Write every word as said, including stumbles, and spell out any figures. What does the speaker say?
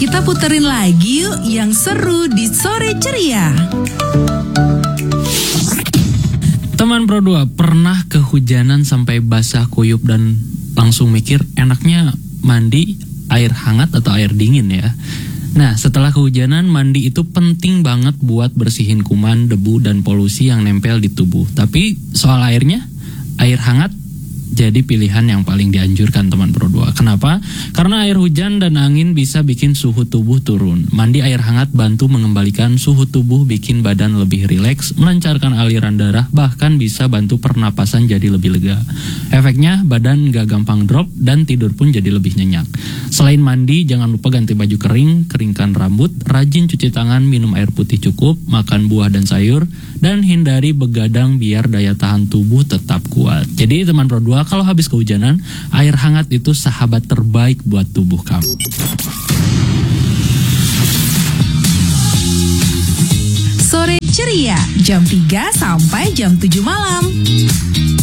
Kita puterin lagi yuk yang seru di Sore Ceria. Teman Pro dua, pernah kehujanan sampai basah kuyup dan langsung mikir enaknya mandi air hangat atau air dingin ya? Nah, setelah kehujanan, mandi itu penting banget buat bersihin kuman, debu, dan polusi yang nempel di tubuh. Tapi soal airnya, air hangat jadi pilihan yang paling dianjurkan teman Pro dua. Kenapa? Karena air hujan dan angin bisa bikin suhu tubuh turun. Mandi air hangat bantu mengembalikan suhu tubuh, bikin badan lebih rileks, melancarkan aliran darah, bahkan bisa bantu pernapasan jadi lebih lega. Efeknya, badan gak gampang drop dan tidur pun jadi lebih nyenyak. Selain mandi, jangan lupa ganti baju kering, keringkan rambut, rajin cuci tangan, minum air putih cukup, makan buah dan sayur, dan hindari begadang biar daya tahan tubuh tetap kuat. Jadi teman Pro dua, kalau habis kehujanan, air hangat itu sahabat terbaik buat tubuh kamu. Sore Ceria, jam tiga sampai jam tujuh malam.